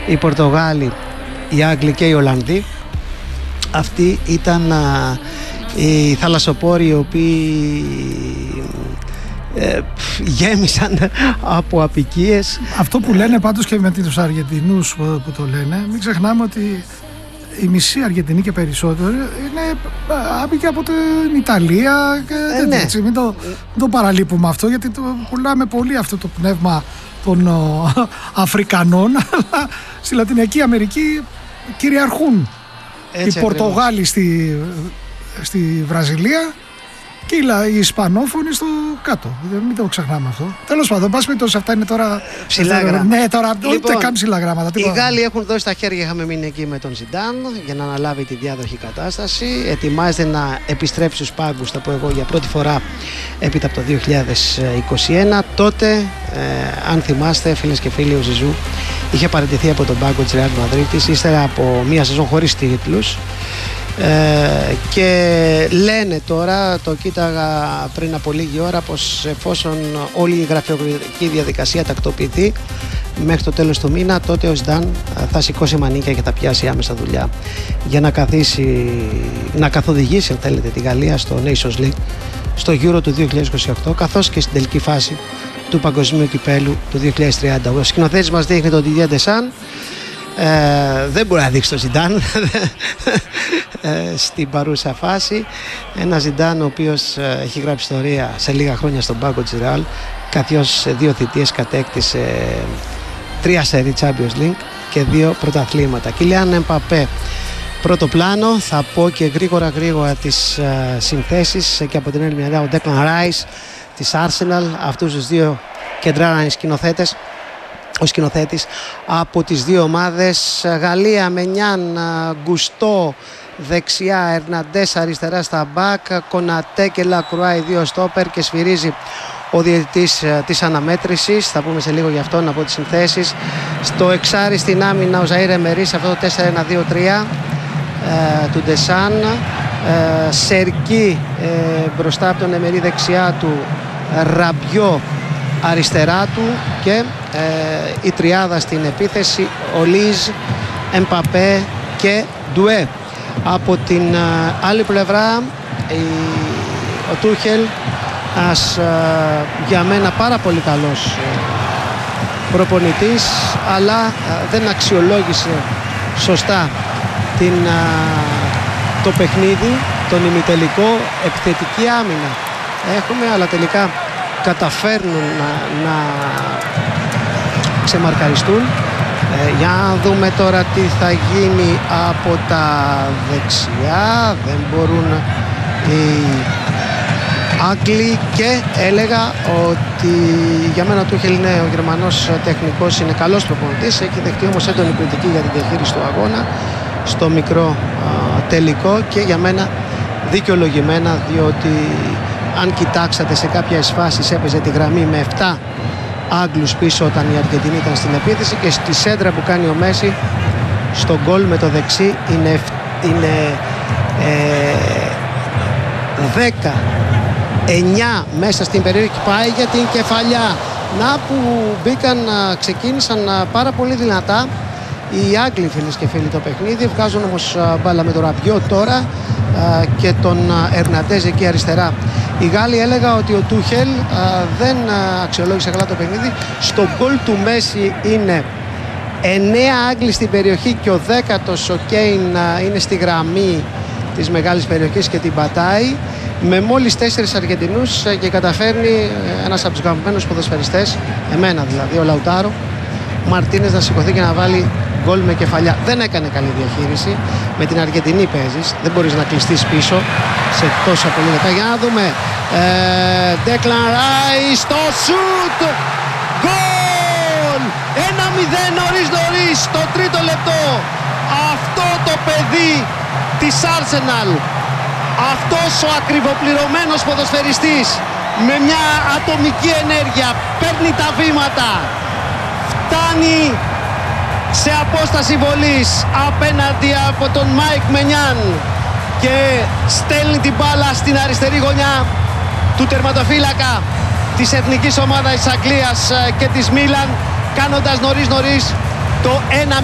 οι Πορτογάλοι, οι Άγγλοι και οι Ολλανδοί. Αυτοί ήταν οι θαλασσοπόροι οι οποίοι γέμισαν από απικίες. Αυτό που λένε πάντως και με τους Αργεντινούς που το λένε, μην ξεχνάμε ότι η μισή Αργεντινή και περισσότερο είναι άπικη από την Ιταλία και ναι. έτσι, μην το παραλείπουμε αυτό, γιατί πουλάμε πολύ αυτό το πνεύμα των Αφρικανών, αλλά στη Λατινική Αμερική κυριαρχούν έτσι οι Πορτογάλοι στη Βραζιλία και οι Ισπανόφωνοι στο κάτω. Μην το ξεχνάμε αυτό. Τέλος πάντων, πας περιπτώσει, αυτά είναι τώρα ψηλά γράμματα. Ναι, τώρα Λοιπόν, ούτε καν ψηλά γράμματα. Οι Γάλλοι έχουν δώσει τα χέρια, είχαμε μείνει εκεί με τον Ζιντάν για να αναλάβει τη διάδοχη κατάσταση. Ετοιμάζεται να επιστρέψει στους πάγκους, θα πω εγώ, για πρώτη φορά έπειτα από το 2021. Τότε, αν θυμάστε, φίλες και φίλοι, ο Ζιζού είχε παραιτηθεί από τον πάγκο της Ρεάλ Μαδρίτης ύστερα από μια σεζόν χωρίς τίτλους. Και λένε τώρα, το κοίταγα πριν από λίγη ώρα, πως εφόσον όλη η γραφειοκρατική διαδικασία τακτοποιηθεί μέχρι το τέλος του μήνα, τότε ο Ζιντάν θα σηκώσει μανίκια και θα πιάσει άμεσα δουλειά για να καθοδηγήσει, αν θέλετε, τη Γαλλία στο Nations League, στο Euro του 2028, καθώς και στην τελική φάση του Παγκοσμίου Κυπέλου του 2030. Ο σκηνοθέτης μας δείχνει τον Didier Deschamps. Δεν μπορεί να δείξει τον Ζιντάν στην παρούσα φάση. Ένα Ζιντάν ο οποίος έχει γράψει ιστορία σε λίγα χρόνια στον πάγκο της Ρεάλ, καθώς σε 2 θητείες κατέκτησε 3 σερί Champions League και 2 πρωταθλήματα. Κιλιάν Εμπαπέ πρώτο πλάνο. Θα πω και γρήγορα τις συνθέσεις και από την άλλη μεριά ο Declan Rice της Arsenal. Αυτούς τους 2 κεντράραν οι σκηνοθέτες. Ο σκηνοθέτης από τις 2 ομάδες. Γαλλία, Μενιάν, Γκουστό δεξιά, Ερναντές αριστερά στα μπακ, Κονατέ και Λακρουά οι 2 στόπερ, και σφυρίζει ο διαιτητής της αναμέτρησης. Θα πούμε σε λίγο γι' αυτό, να πω τις συνθέσεις. Στο εξάρι στην άμυνα ο Ζαΐρ Εμερί σε αυτό το 4-1-2-3 του Ντεσάν. Σερκί μπροστά από τον Εμερί δεξιά του, Ραμπιό αριστερά του και η τριάδα στην επίθεση, Ολίζ, Εμπαπέ και Ντουέ. Από την άλλη πλευρά ο Τούχελ, για μένα πάρα πολύ καλός προπονητής, αλλά δεν αξιολόγησε σωστά το παιχνίδι, τον ημιτελικό. Επιθετική άμυνα έχουμε, αλλά τελικά καταφέρνουν να ξεμαρκαριστούν. Για να δούμε τώρα τι θα γίνει από τα δεξιά. Δεν μπορούν οι Άγγλοι, και έλεγα ότι για μένα ο Τούχελ είναι ο Γερμανός τεχνικός, είναι καλός προπονητής. Έχει δεχτεί όμως έντονη κριτική για την διαχείριση του αγώνα στο μικρό τελικό, και για μένα δικαιολογημένα, διότι αν κοιτάξατε σε κάποιες φάσεις έπαιζε τη γραμμή με 7 Άγγλους πίσω όταν η Αργεντινή ήταν στην επίθεση, και στη σέντρα που κάνει ο Μέση στο γκολ με το δεξί είναι 10-9 μέσα στην περιοχή, πάει για την κεφαλιά. Να που ξεκίνησαν πάρα πολύ δυνατά οι Άγγλοι, φίλες και φίλοι, το παιχνίδι. Βγάζουν όμως μπάλα με τον Ραμπιό τώρα και τον Ερναντέζ εκεί αριστερά. Οι Γάλλοι, έλεγα ότι ο Τούχελ δεν αξιολόγησε καλά το παιχνίδι. Στο γκολ του Μέση είναι 9 Άγγλοι στην περιοχή και ο 10ος ο Κέιν είναι στη γραμμή της μεγάλης περιοχής και την πατάει, με μόλις 4 Αργεντινούς, και καταφέρνει ένας από τους αγαπημένους ποδοσφαιριστές, εμένα δηλαδή, ο Λαουτάρο Μαρτίνες, να σηκωθεί και να βάλει γκολ με κεφαλιά. Δεν έκανε καλή διαχείριση. Με την Αργεντινή παίζεις, δεν μπορείς να κλειστείς πίσω σε τόσα πολύ λεπτά. Για να δούμε. Declan Rice, το σουτ, γκολ! 1-0 νωρίς, το 3ο λεπτό. Αυτό το παιδί της Arsenal, αυτός ο ακριβοπληρωμένος ποδοσφαιριστής, με μια ατομική ενέργεια, παίρνει τα βήματα, φτάνει σε απόσταση βολής απέναντι από τον Μάικ Μενιάν και στέλνει την μπάλα στην αριστερή γωνιά του τερματοφύλακα της εθνικής ομάδας της Αγγλίας και της Μίλαν, κάνοντας νωρίς το 1-0.